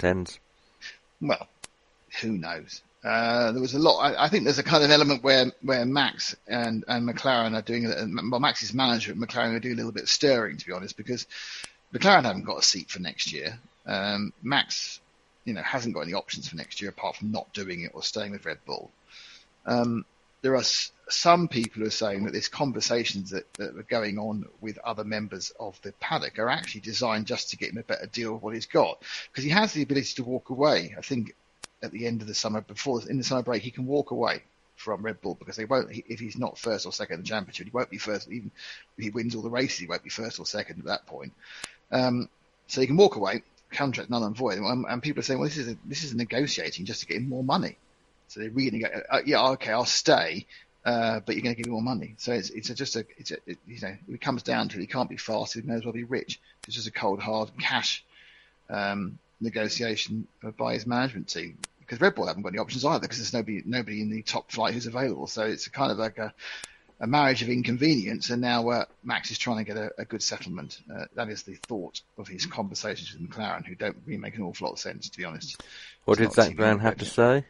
it ends. Well, who knows? There was a lot. I think there's a kind of element where Max and McLaren are doing, well, Max's manager at McLaren are doing a little bit of stirring, to be honest, because McLaren haven't got a seat for next year. Max, hasn't got any options for next year apart from not doing it or staying with Red Bull. There are some people who are saying that these conversations that are going on with other members of the paddock are actually designed just to get him a better deal of what he's got, because he has the ability to walk away. I think at the end of the summer, in the summer break, he can walk away from Red Bull because they won't. If he's not first or second in the championship, he won't be first. Even if he wins all the races, he won't be first or second at that point. So he can walk away, contract null and void. And people are saying, well, this is negotiating just to get him more money. So they're really going, okay, I'll stay, but you're going to give me more money. So it comes down to, he can't be fast, he may as well be rich. It's just a cold, hard cash negotiation by his management team. Because Red Bull haven't got any options either, because there's nobody in the top flight who's available. So it's kind of like a marriage of inconvenience, and now Max is trying to get a good settlement. That is the thought of his conversations with McLaren, who don't really make an awful lot of sense, to be honest. What did Zak Brown have to say?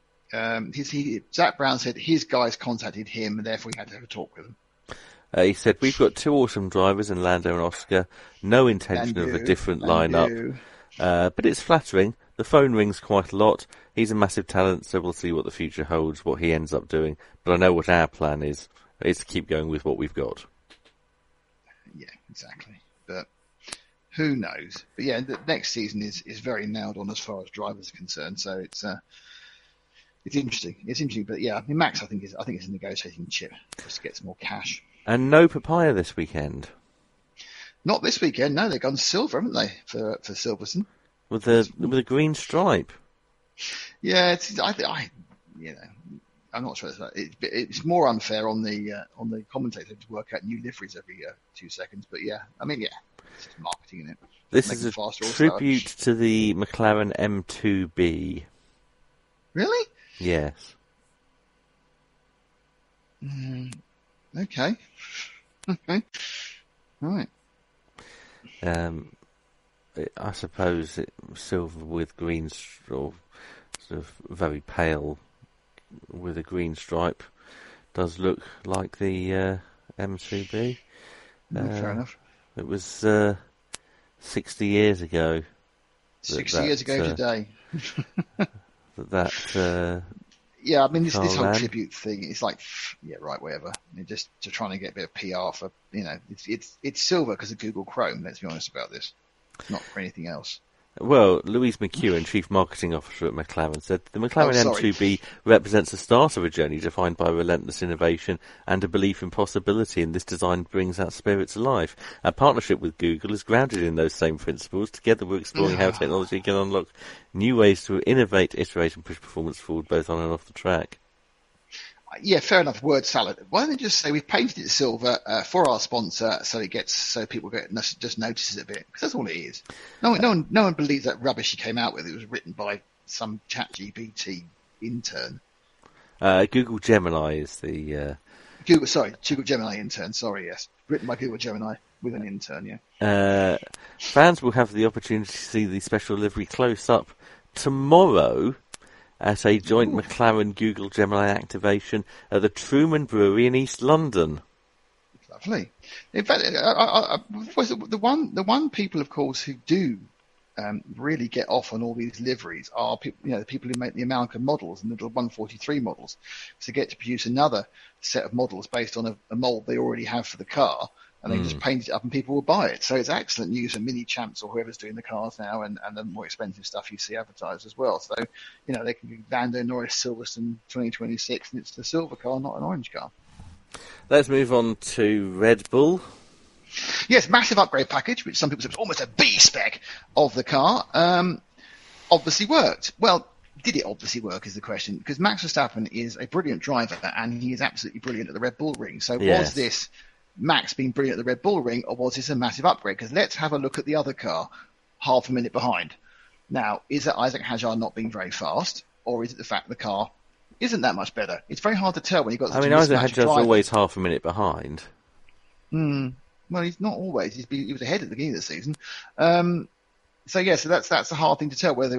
Zak Brown said his guys contacted him, and therefore he had to have a talk with them. He said, we've got two awesome drivers in Lando and Oscar, no intention of a different lineup, but it's flattering. The phone rings quite a lot. He's a massive talent, so we'll see what the future holds, what he ends up doing. But I know what our plan is to keep going with what we've got. Yeah, exactly. But who knows? But yeah, the next season is very nailed on as far as drivers are concerned, so it's interesting. It's interesting, but yeah, I mean, Max, I think is a negotiating chip just to get some more cash. And no papaya this weekend. Not this weekend. No, they've gone silver, haven't they, for Silverstone? With a green stripe. Yeah, I'm not sure it's more unfair on the commentator to work out new liveries every 2 seconds. But yeah, I mean, it's just marketing, isn't it? This is a tribute to the McLaren M2B. Really? Yes. Okay. Okay. Right. I suppose silver with green, or sort of very pale with a green stripe, does look like the M2B. Fair enough. It was 60 years ago. 60 years ago today. Yeah, I mean, this whole tribute thing, it's like, yeah, right, whatever. Just to trying to get a bit of PR for, it's silver because of Google Chrome, let's be honest about this. Not for anything else. Well, Louise McEwen, Chief Marketing Officer at McLaren, said the McLaren M2B represents the start of a journey defined by relentless innovation and a belief in possibility, and this design brings that spirit to life. Our partnership with Google is grounded in those same principles. Together we're exploring how technology can unlock new ways to innovate, iterate and push performance forward both on and off the track. Yeah, fair enough. Word salad. Why don't they just say we've painted it silver for our sponsor, so people just notice it a bit? Because that's all it is. No one believes that rubbish he came out with. It was written by some ChatGPT intern. Google Gemini is the Google Gemini intern. Sorry, yes, written by Google Gemini with an intern. Yeah. Fans will have the opportunity to see the special livery close up tomorrow at a joint McLaren-Google Gemini activation at the Truman Brewery in East London. Lovely. In fact, the one people, of course, who do really get off on all these liveries are the people who make the Amalgam models and the 143 models. So they get to produce another set of models based on a mold they already have for the car, and they just paint it up and people will buy it. So it's excellent news for Mini Champs or whoever's doing the cars now, and the more expensive stuff you see advertised as well. So, they can be Lando Norris Silverstone 2026, and it's the silver car, not an orange car. Let's move on to Red Bull. Yes, massive upgrade package, which some people say was almost a B spec of the car, obviously worked. Well, did it obviously work is the question, because Max Verstappen is a brilliant driver, and he is absolutely brilliant at the Red Bull ring. So was this Max being brilliant at the Red Bull ring, or was this a massive upgrade? Because let's have a look at the other car, half a minute behind. Now, is it Isaac Hadjar not being very fast, or is it the fact the car isn't that much better? It's very hard to tell when you've got. Isaac Hadjar's always half a minute behind. Well, he's not always. He was ahead at the beginning of the season. So that's a hard thing to tell whether